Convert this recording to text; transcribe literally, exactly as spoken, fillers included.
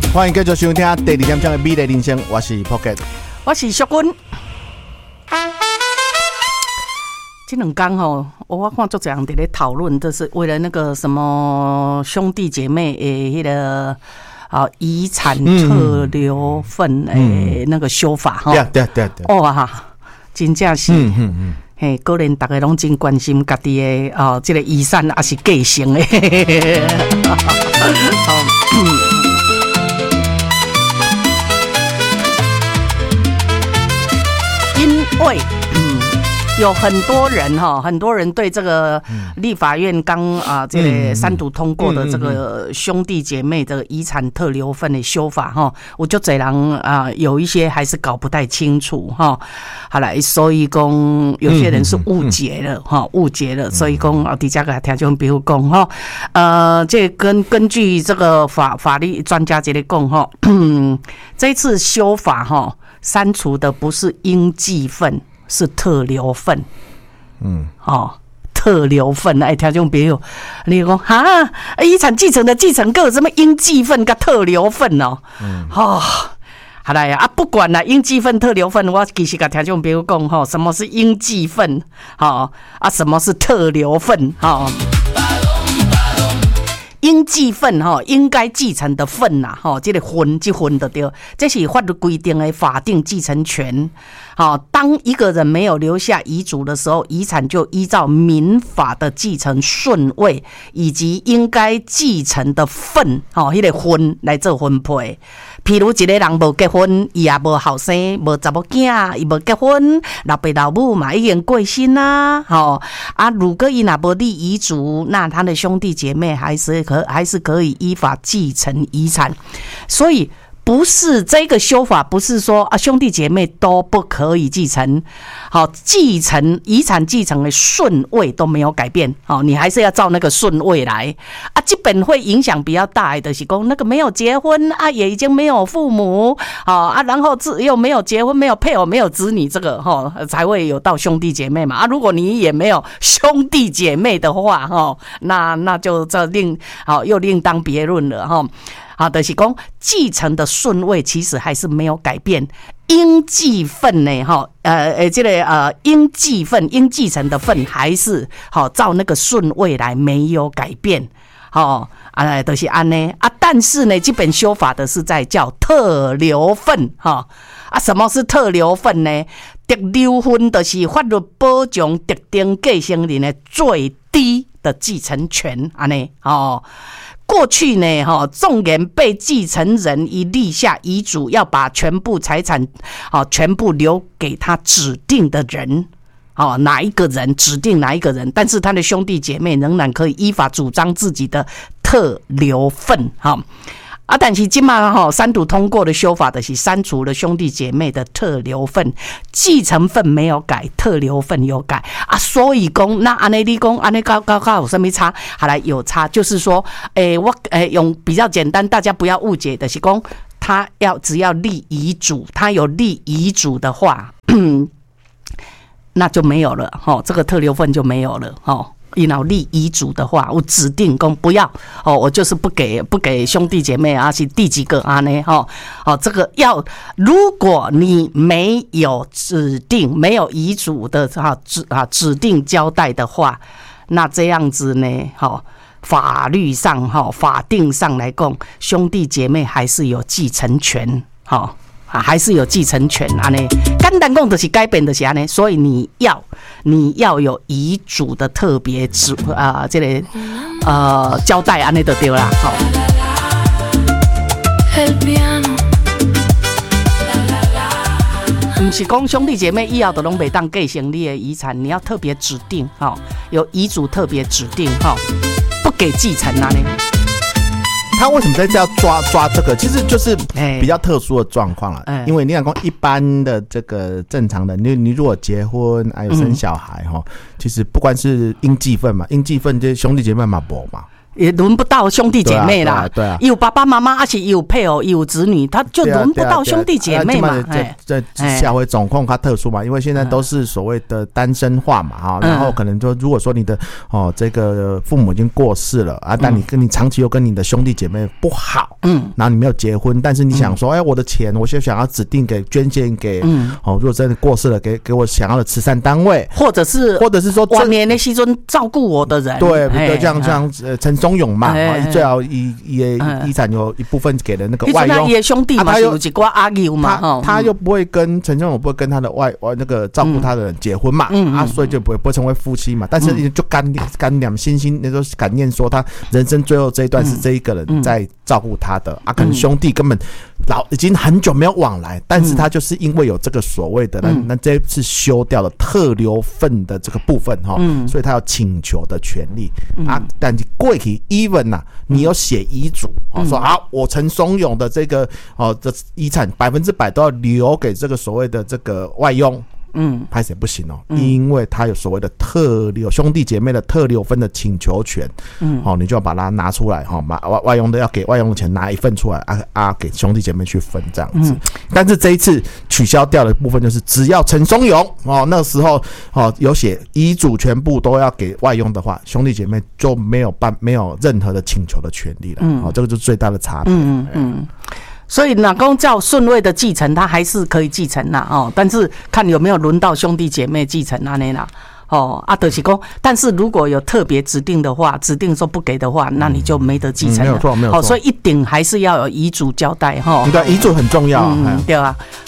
欢迎继续收听第二点钟的美丽人生，我是 Pocket， 我是淑君。这两天吼，我看作者人在咧讨论，这是为了那个什么兄弟姐妹诶，迄个啊遗产特留份诶那个修法哈。 对对对对。 哦哈，真正是。嗯嗯嗯。嘿，果然大家拢真关心家己的哦，这个遗产还是继承的。因为嗯，有很多人哈，很多人对这个立法院刚啊这个三读通过的这个兄弟姐妹的遗产特留份的修法哈，我就这人啊有一些还是搞不太清楚哈。好了，所以讲有些人是误解了哈，误解了，所以讲啊，底下个听众朋友讲哈，呃，这根根据这个法法律专家这里讲哈，这次修法哈。删除的不是应继份，是特留份。嗯，哦，特留份，哎，听众朋友，你讲哈，遗产继承的继承个什么应继份跟特留份哦？嗯，哦，好啦呀，啊，不管啦，应继份、特留份，我其实跟听众朋友讲吼，什么是应继份？好啊，什么是特留份？好。应继份哈，应该继承的份呐，哈，这个份这份的对，这是法律规定的法定继承权。好，当一个人没有留下遗嘱的时候，遗产就依照民法的继承顺位以及应该继承的份，哈，那个份来做分配。譬如一个人无结婚，伊也无后生，无查某囝，伊无结婚，老爸老母嘛已经过身啦，吼啊，如果伊若无立遗嘱，那他的兄弟姐妹还是可还是可以依法继承遗产，所以。不是这个修法，不是说啊兄弟姐妹都不可以继承，好继承遗产继承的顺位都没有改变，好你还是要照那个顺位来啊。基本会影响比较大的是说那个没有结婚啊，也已经没有父母，好啊，然后又没有结婚、没有配偶、没有子女，这个哈才会有到兄弟姐妹嘛啊。如果你也没有兄弟姐妹的话，哈那那就这另好又另当别论了哈。好的，就是讲继承的顺位其实还是没有改变，应继份呢，哈，呃呃，这个呃应继份、应继承的份还是好照那个顺位来，没有改变，好啊，都、就是安呢啊，但是呢，这本修法的是在叫特留份，哈啊，什么是特留份呢？特留份就是法律保障特定继承人的最低的继承权，安呢，哦。过去呢，哈，纵然被继承人已立下遗嘱，要把全部财产，好，全部留给他指定的人，哦，哪一个人指定哪一个人，但是他的兄弟姐妹仍然可以依法主张自己的特留份，哈。啊，但是今嘛哈三读通过的修法的是删除了兄弟姐妹的特留份，继承份没有改，特留份有改啊，所以讲那安内你讲安内高高高有什么差？好来有差，就是说，诶、欸，我诶、欸、用比较简单，大家不要误解的是讲，他要只要立遗嘱，他有立遗嘱的话，那就没有了哈，这个特留份就没有了哈。你要立遗嘱的话，我指定公不要哦，我就是不给不给兄弟姐妹啊，是第几个啊呢？哈哦，这个要如果你没有指定没有遗嘱的哈指啊指定交代的话，那这样子呢，哈法律上哈法定上来讲，兄弟姐妹还是有继承权，哈。啊，还是有继承权啊呢，简单讲就是改变就是安尼，所以你要你要有遗嘱的特别指啊、呃，这个呃交代安尼就对啦，好。不是讲兄弟姐妹以后都拢袂当继承你的遗产，你要特别指定哈，有遗嘱特别指定哈，不给继承啊呢。 他为什么在这要抓抓这个？其实就是比较特殊的状况了，欸、因为你想说一般的这个正常的，你你如果结婚还有生小孩哈、嗯，其实不管是应继份嘛，应继份这兄弟姐妹嘛无嘛。 也轮不到兄弟姐妹啦。 对啊， 有爸爸妈妈，而且有配偶，有子女，他就轮不到兄弟姐妹嘛。 这这下回总控它特殊嘛，因为现在都是所谓的单身化嘛哈，然后可能就如果说你的哦这个父母已经过世了啊，但你跟你长期又跟你的兄弟姐妹不好，嗯，然后你没有结婚，但是你想说，哎，我的钱我就想要指定给捐献给，嗯，哦，如果真的过世了，给给我想要的慈善单位， 或者是或者是说晚年的时阵照顾我的人， 对对，像像呃陈松勇嘛，最好遗遗遗产有一部分给了那个外佣， 他兄弟嘛，有一挂阿舅嘛， 他又不会跟陈松勇不会跟他的外那个照顾他的人结婚嘛，啊，所以就不会不会成为夫妻嘛，但是就感感念心心，那时候感念说他人生最后这一段是这一个人在照顾他的，啊，可能兄弟根本老已经很久没有往来，但是他就是因为有这个所谓的那那这一次休掉了特留份的这个部分哈，所以他有请求的权利啊，但你过去 even 呐，你有写遗嘱哦，说好我陈松勇的这个哦这遗产百分之百都要留给这个所谓的这个外佣。嗯，拍谁不行哦，因为他有所谓的特留兄弟姐妹的特留分的请求权，嗯，好、哦，你就要把它拿出来哈，把外外佣的要给外佣的钱拿一份出来啊啊，给兄弟姐妹去分这样子。嗯、但是这一次取消掉的部分就是，只要陈松勇哦那时候哦有写遗嘱全部都要给外佣的话，兄弟姐妹就没有办没有任何的请求的权利了。嗯，哦，这个就是最大的差别。嗯嗯。 所以哪公照顺位的继承，他还是可以继承啦哦，但是看有没有轮到兄弟姐妹继承啊那啦哦啊，就是说，但是如果有特别指定的话，指定说不给的话，那你就没得继承了。 嗯、没有错，没有错。 哦，所以一定还是要有遗嘱交代哈。 对，遗嘱很重要。 嗯，对啊。